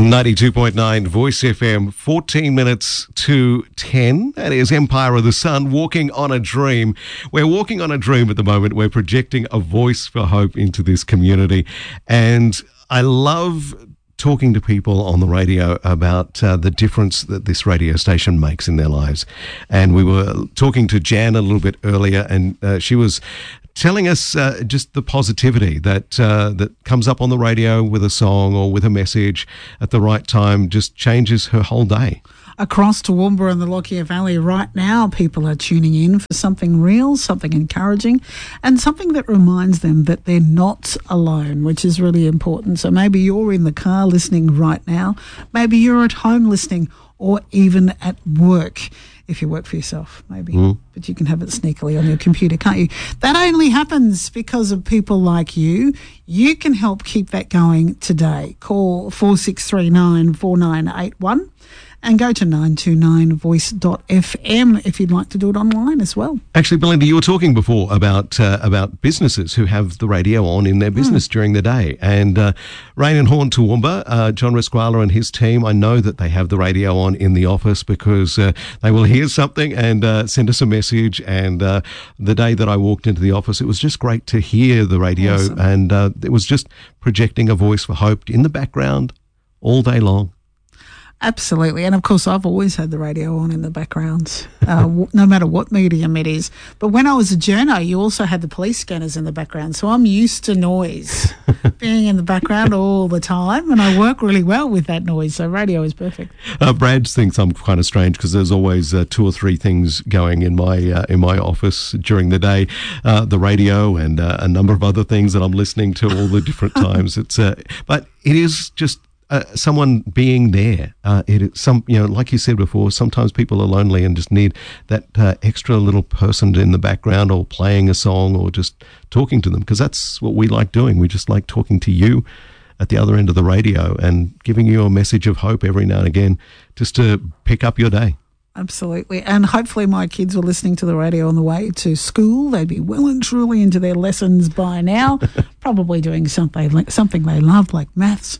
92.9 Voice FM, 14 minutes to 10. That is Empire of the Sun, Walking on a Dream. We're walking on a dream at the moment. We're projecting a voice for hope into this community. And I love talking to people on the radio about the difference that this radio station makes in their lives. And we were talking to Jan a little bit earlier, and she was telling us just the positivity that comes up on the radio with a song or with a message at the right time just changes her whole day. Across Toowoomba and the Lockyer Valley right now, people are tuning in for something real, something encouraging, and something that reminds them that they're not alone, which is really important. So maybe you're in the car listening right now, maybe you're at home listening, or even at work. If you work for yourself, maybe. But you can have it sneakily on your computer, can't you? That only happens because of people like you. You can help keep that going today. Call 4639 4981 and go to 929voice.fm if you'd like to do it online as well. Actually, Belinda, you were talking before about businesses who have the radio on in their business during the day. And Rain and Horn Toowoomba, John Resquala and his team, I know that they have the radio on in the office because they will hear something and send us a message. And the day that I walked into the office, it was just great to hear the radio. Awesome. And it was just projecting a voice for hope in the background all day long. Absolutely. And, of course, I've always had the radio on in the background, no matter what medium it is. But when I was a journo, you also had the police scanners in the background. So I'm used to noise being in the background all the time, and I work really well with that noise. So radio is perfect. Brad thinks I'm kind of strange because there's always two or three things going in my office during the day, the radio and a number of other things that I'm listening to all the different times. But it is just someone being there. Like you said before, sometimes people are lonely and just need that extra little person in the background or playing a song or just talking to them, because that's what we like doing. We just like talking to you at the other end of the radio and giving you a message of hope every now and again just to pick up your day. Absolutely. And hopefully my kids were listening to the radio on the way to school. They'd be well and truly into their lessons by now, probably doing something they love, like maths.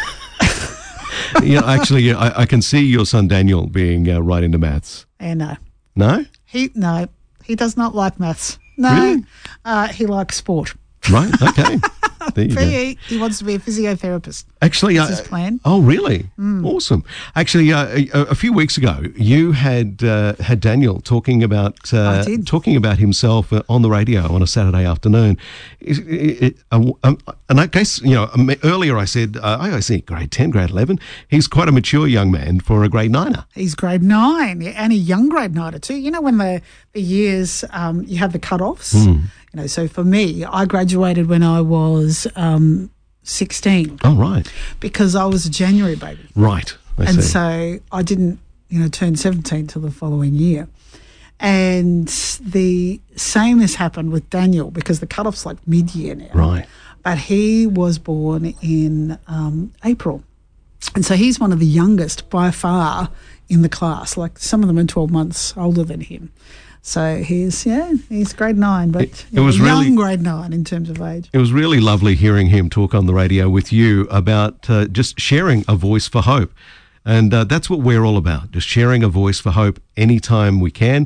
Actually, I can see your son Daniel being right into maths. No. No? He does not like maths. No. Really? He likes sport. Right, okay. PE, he wants to be a physiotherapist. Actually, that's his plan. Oh, really? Awesome. Actually, a few weeks ago, you had Daniel talking about himself on the radio on a Saturday afternoon. And I guess, earlier I said, I see grade 10, grade 11. He's quite a mature young man for a grade 9er. He's grade 9 and a young grade 9er too. You know, when the years, you have the cut-offs. So for me, I graduated when I was 16. Oh, right. Because I was a January baby. Right. So I didn't, turn 17 till the following year. And the same has happened with Daniel because the cut-off's like mid-year now. Right. But he was born in April. And so he's one of the youngest by far in the class. Like some of them are 12 months older than him. So he's grade 9, but it was young grade 9 in terms of age. It was really lovely hearing him talk on the radio with you about just sharing a voice for hope. And that's what we're all about, just sharing a voice for hope anytime we can.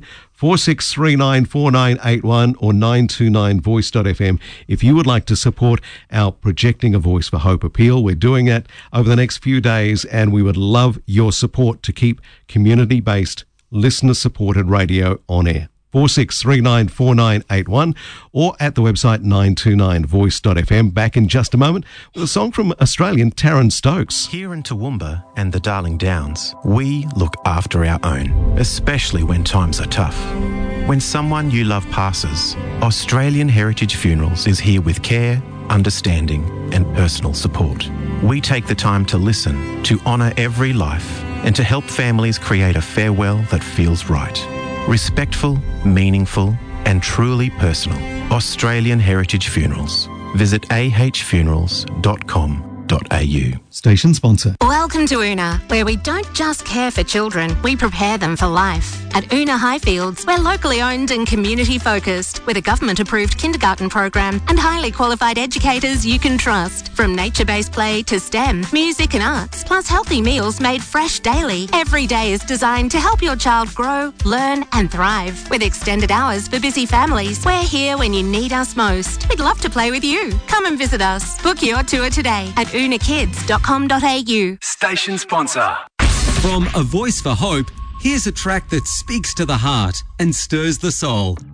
46394981 or 929voice.fm. If you would like to support our Projecting a Voice for Hope appeal, we're doing that over the next few days, and we would love your support to keep community-based, listener-supported radio on air. 46394981 or at the website 929voice.fm. Back in just a moment with a song from Australian Taryn Stokes. Here in Toowoomba and the Darling Downs, we look after our own, especially when times are tough. When someone you love passes, Australian Heritage Funerals is here with care, understanding and personal support. We take the time to listen, to honour every life and to help families create a farewell that feels right. Respectful, meaningful and truly personal. Australian Heritage Funerals. Visit ahfunerals.com.au. Station sponsor. Welcome to Una, where we don't just care for children, we prepare them for life. At Una Highfields, we're locally owned and community focused, with a government-approved kindergarten program and highly qualified educators you can trust. From nature-based play to STEM, music and arts, plus healthy meals made fresh daily. Every day is designed to help your child grow, learn and thrive. With extended hours for busy families, we're here when you need us most. We'd love to play with you. Come and visit us. Book your tour today at unakids.com.au. Station sponsor. From A Voice for Hope, here's a track that speaks to the heart and stirs the soul.